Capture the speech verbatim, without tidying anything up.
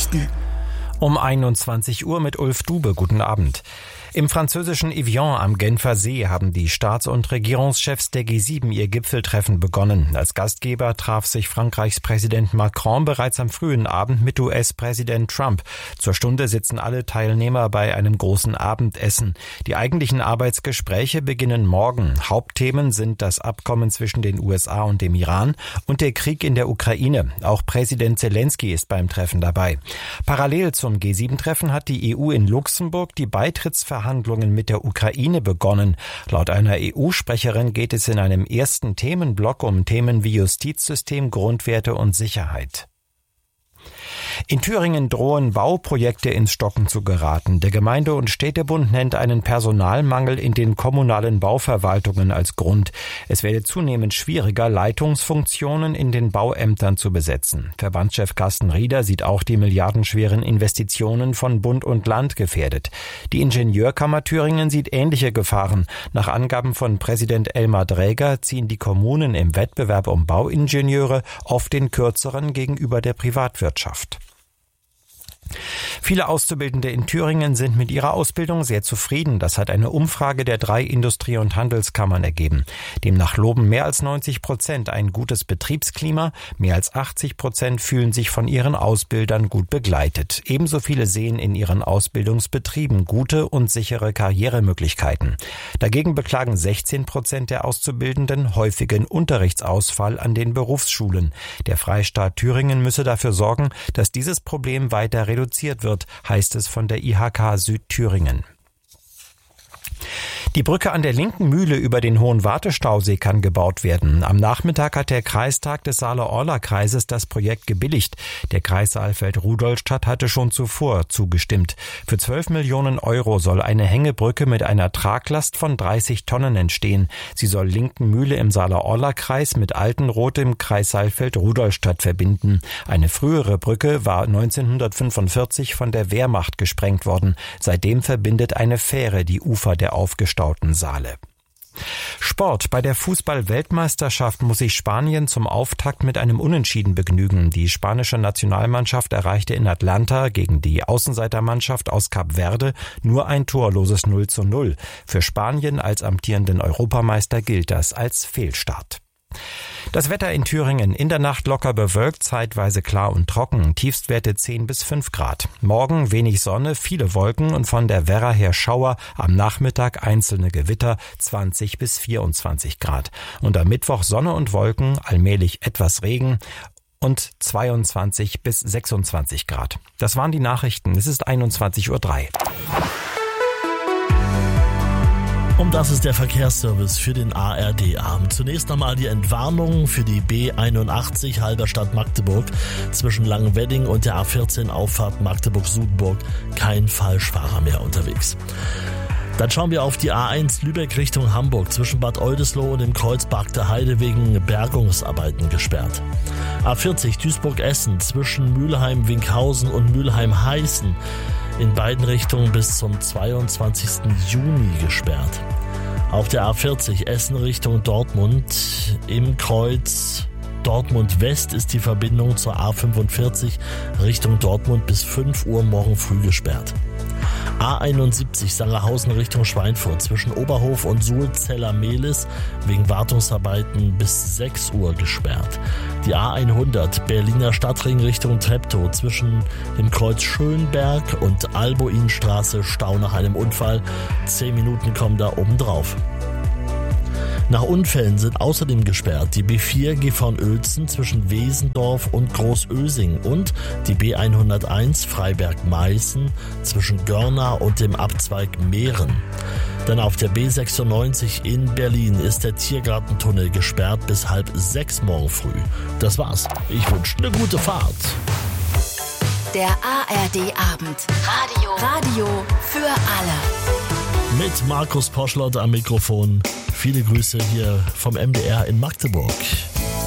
Nachrichten. Um einundzwanzig Uhr mit Ulf Dube. Guten Abend. Im französischen Evian am Genfer See haben die Staats- und Regierungschefs der G sieben ihr Gipfeltreffen begonnen. Als Gastgeber traf sich Frankreichs Präsident Macron bereits am frühen Abend mit U S-Präsident Trump. Zur Stunde sitzen alle Teilnehmer bei einem großen Abendessen. Die eigentlichen Arbeitsgespräche beginnen morgen. Hauptthemen sind das Abkommen zwischen den U S A und dem Iran und der Krieg in der Ukraine. Auch Präsident Zelensky ist beim Treffen dabei. Parallel zum G sieben Treffen hat die E U in Luxemburg die Beitrittsverhandlungen Verhandlungen mit der Ukraine begonnen. Laut einer E U-Sprecherin geht es in einem ersten Themenblock um Themen wie Justizsystem, Grundwerte und Sicherheit. In Thüringen drohen Bauprojekte ins Stocken zu geraten. Der Gemeinde- und Städtebund nennt einen Personalmangel in den kommunalen Bauverwaltungen als Grund. Es werde zunehmend schwieriger, Leitungsfunktionen in den Bauämtern zu besetzen. Verbandschef Carsten Rieder sieht auch die milliardenschweren Investitionen von Bund und Land gefährdet. Die Ingenieurkammer Thüringen sieht ähnliche Gefahren. Nach Angaben von Präsident Elmar Dräger ziehen die Kommunen im Wettbewerb um Bauingenieure oft den kürzeren gegenüber der Privatwirtschaft. Viele Auszubildende in Thüringen sind mit ihrer Ausbildung sehr zufrieden. Das hat eine Umfrage der drei Industrie- und Handelskammern ergeben. Demnach loben mehr als neunzig Prozent ein gutes Betriebsklima. Mehr als achtzig Prozent fühlen sich von ihren Ausbildern gut begleitet. Ebenso viele sehen in ihren Ausbildungsbetrieben gute und sichere Karrieremöglichkeiten. Dagegen beklagen sechzehn Prozent der Auszubildenden häufigen Unterrichtsausfall an den Berufsschulen. Der Freistaat Thüringen müsse dafür sorgen, dass dieses Problem weiter reduziert wird, heißt es von der I H K Südthüringen. Die Brücke an der Linken Mühle über den Hohen Wartestausee kann gebaut werden. Am Nachmittag hat der Kreistag des Saale-Orla-Kreises das Projekt gebilligt. Der Kreis Saalfeld-Rudolstadt hatte schon zuvor zugestimmt. Für zwölf Millionen Euro soll eine Hängebrücke mit einer Traglast von dreißig Tonnen entstehen. Sie soll Linken Mühle im Saale-Orla-Kreis mit Altenroth im Kreis Saalfeld-Rudolstadt verbinden. Eine frühere Brücke war neunzehnhundertfünfundvierzig von der Wehrmacht gesprengt worden. Seitdem verbindet eine Fähre die Ufer der aufgestauten Saale. Sport. Bei der Fußball-Weltmeisterschaft muss sich Spanien zum Auftakt mit einem Unentschieden begnügen. Die spanische Nationalmannschaft erreichte in Atlanta gegen die Außenseitermannschaft aus Kap Verde nur ein torloses null zu null. Für Spanien als amtierenden Europameister gilt das als Fehlstart. Das Wetter in Thüringen: in der Nacht locker bewölkt, zeitweise klar und trocken, Tiefstwerte zehn bis fünf Grad. Morgen wenig Sonne, viele Wolken und von der Werra her Schauer, am Nachmittag einzelne Gewitter, zwanzig bis vierundzwanzig Grad. Und am Mittwoch Sonne und Wolken, allmählich etwas Regen und zweiundzwanzig bis sechsundzwanzig Grad. Das waren die Nachrichten. Es ist einundzwanzig Uhr drei. Und das ist der Verkehrsservice für den A R D-Abend. Zunächst einmal die Entwarnung für die B einundachtzig Halberstadt-Magdeburg zwischen Langenwedding und der A vierzehn Auffahrt Magdeburg-Sudenburg. Kein Falschfahrer mehr unterwegs. Dann schauen wir auf die A eins Lübeck Richtung Hamburg zwischen Bad Oldesloe und dem Kreuz Barkter Heide wegen Bergungsarbeiten gesperrt. A vierzig Duisburg-Essen zwischen Mülheim-Winkhausen und Mülheim-Heißen in beiden Richtungen bis zum zweiundzwanzigsten Juni gesperrt. Auf der A vierzig Essen Richtung Dortmund im Kreuz Dortmund West ist die Verbindung zur A fünfundvierzig Richtung Dortmund bis fünf Uhr morgen früh gesperrt. A einundsiebzig Sangerhausen Richtung Schweinfurt zwischen Oberhof und Suhlzeller-Mehlis wegen Wartungsarbeiten bis sechs Uhr gesperrt. Die A hundert Berliner Stadtring Richtung Treptow zwischen dem Kreuz Schönberg und Alboinstraße Stau nach einem Unfall. Zehn Minuten kommen da oben drauf. Nach Unfällen sind außerdem gesperrt die B vier Gifhorn-Uelzen zwischen Wesendorf und Großösing und die B hunderteins Freiberg-Meißen zwischen Görna und dem Abzweig Mehren. Dann auf der B sechsundneunzig in Berlin ist der Tiergartentunnel gesperrt bis halb sechs morgen früh. Das war's. Ich wünsche eine gute Fahrt. Der A R D-Abend. Radio. Radio für alle. Mit Markus Poschlott am Mikrofon. Viele Grüße hier vom M D R in Magdeburg.